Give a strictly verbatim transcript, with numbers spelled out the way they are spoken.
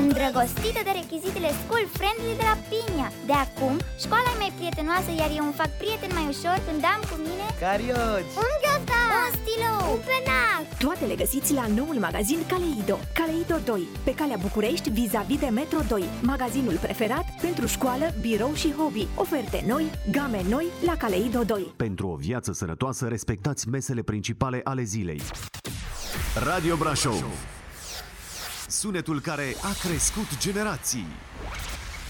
Îndrăgostită de rechizitele school-friendly de la Pinia. De acum, școala e mai prietenoasă, iar eu îmi fac prieten mai ușor când am cu mine carioci, un ghiozdan, un stilou, un penac. Toate le găsiți la noul magazin Kaleido. Kaleido doi, pe calea București, vis-a-vis de Metro doi. Magazinul preferat pentru școală, birou și hobby. Oferte noi, game noi la Kaleido doi. Pentru o viață sănătoasă, respectați mesele principale ale zilei. Radio Brașov, sunetul care a crescut generații.